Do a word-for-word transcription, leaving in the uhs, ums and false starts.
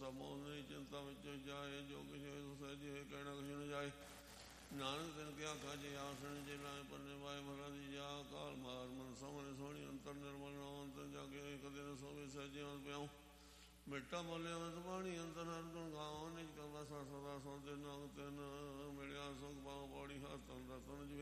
ਸਭ ਮੋਹ ਨਹੀਂ ਚਿੰਤਾ ਵਿੱਚੋਂ ਜਾਏ। ਜੋ ਕੁਛ ਹੋਏ ਸੋ ਸਹਿਜ ਹੋਏ, ਕਹਿਣਾ ਕੁਛ ਨ ਜਾਏ। ਨਾਨਕ ਤਿਨ ਕਿਆ ਖਾਜੇ ਆਸਣ ਜੇ ਲਾਏ ਪੰਨੇ ਵਾਏ ਮਰਾ ਦੀ ਜਾ। ਕਾਲ ਮਾਰ ਮਨ ਸਾਹਮਣੇ ਸੋਹਣੀ ਅੰਤਰ ਨਿਰਮਲ ਨੋ ਅੰਤਰ ਜਾਗੇ। ਕਦੇ ਨ ਸੋਵੇ ਸਹਿਜੇ ਮਤ ਪਿਆਉ। ਮਿੱਟਾ ਬੋਲਿਆ ਮਤ ਬਾਣੀ ਅੰਤਰ ਹਰ ਗੁਣ ਗਾਉ। ਨਿਜ ਕਰਵਾ ਸਾ ਸਦਾ ਸੋ ਦਿਨ ਤਿੰਨ ਮਿਲਿਆ ਸੁਖ ਪਾਉ। ਪੌੜੀ ਹੱਥ ਤਨ ਰਤਨ